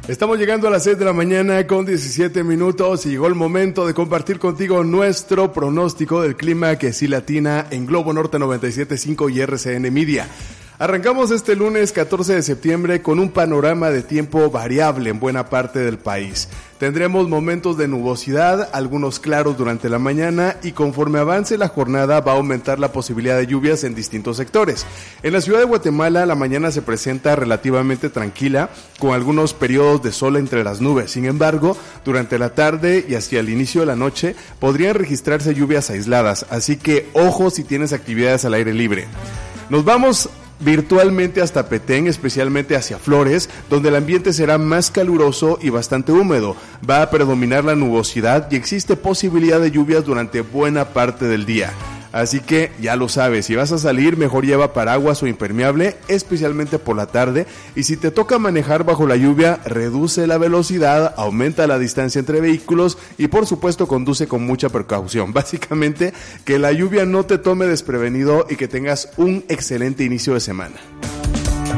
Estamos llegando a las 6 de la mañana con 17 minutos y llegó el momento de compartir contigo nuestro pronóstico del clima que sí latina en Globo Norte 97.5 y RCN Media. Arrancamos este lunes 14 de septiembre con un panorama de tiempo variable en buena parte del país. Tendremos momentos de nubosidad, algunos claros durante la mañana y conforme avance la jornada va a aumentar la posibilidad de lluvias en distintos sectores. En la ciudad de Guatemala la mañana se presenta relativamente tranquila con algunos periodos de sol entre las nubes. Sin embargo, durante la tarde y hacia el inicio de la noche podrían registrarse lluvias aisladas, así que ojo si tienes actividades al aire libre. Nos vamos virtualmente hasta Petén, especialmente hacia Flores, donde el ambiente será más caluroso y bastante húmedo. Va a predominar la nubosidad y existe posibilidad de lluvias durante buena parte del día. Así que ya lo sabes, si vas a salir mejor lleva paraguas o impermeable, especialmente por la tarde, y si te toca manejar bajo la lluvia, reduce la velocidad, aumenta la distancia entre vehículos y por supuesto conduce con mucha precaución. Básicamente que la lluvia no te tome desprevenido y que tengas un excelente inicio de semana.